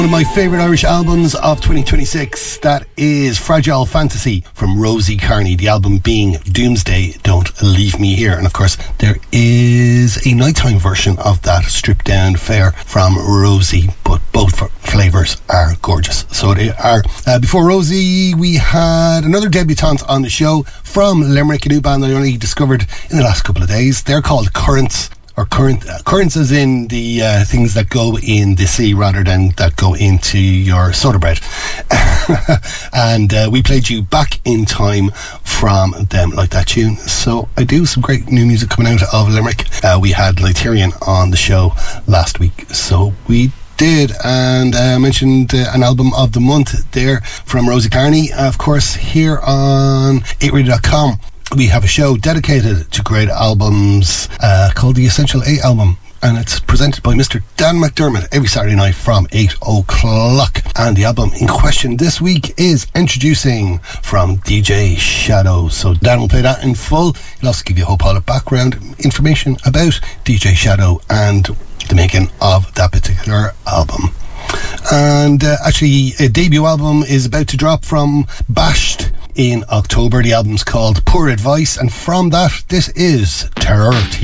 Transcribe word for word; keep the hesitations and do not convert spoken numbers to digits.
One of my favourite Irish albums of twenty twenty-six, that is Fragile Fantasy from Rosie Kearney, the album being Doomsday, Don't Leave Me Here. And of course, there is a nighttime version of that stripped down fare from Rosie, but both flavours are gorgeous. So they are. Uh, before Rosie, we had another debutante on the show from Limerick, a new band I only discovered in the last couple of days. They're called Currents. Or current, uh, currents as in the uh, things that go in the sea rather than that go into your soda bread. and uh, we played you Back in Time from them, like that tune. So I do some great new music coming out of Limerick. Uh, we had Lyterian on the show last week, so we did, and I uh, mentioned uh, an album of the month there from Rosie Kearney, of course, here on eight radio dot com. We have a show dedicated to great albums uh, called the Essential eight Album, and it's presented by Mister Dan McDermott every Saturday night from eight o'clock. And the album in question this week is Introducing from D J Shadow. So Dan will play that in full. He'll also give you a whole pile of background information about D J Shadow and the making of that particular album. And uh, actually, a debut album is about to drop from Bashed in October. The album's called Poor Advice, and from that, this is Terror T V.